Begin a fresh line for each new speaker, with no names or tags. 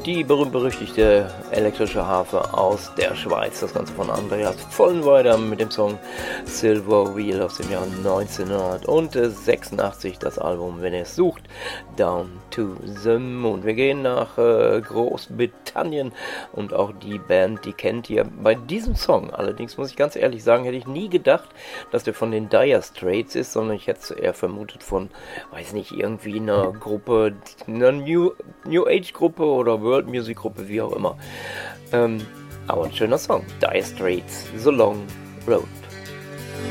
Die berühmt-berüchtigte elektrische Harfe aus der Schweiz. Das Ganze von Andreas Vollenweider mit dem Song Silver Wheel aus dem Jahr 1986. Das Album, wenn ihr es sucht, Down to the Moon. Wir gehen nach Großbritannien und auch die Band, die kennt ihr bei diesem Song. Allerdings muss ich ganz ehrlich sagen, hätte ich nie gedacht, dass der von den Dire Straits ist, sondern ich hätte es eher vermutet von, weiß nicht, irgendwie einer Gruppe, einer New Age Gruppe oder World Music Gruppe, wie auch immer. Aber ein schöner Song. Dire Straits, The Long Road.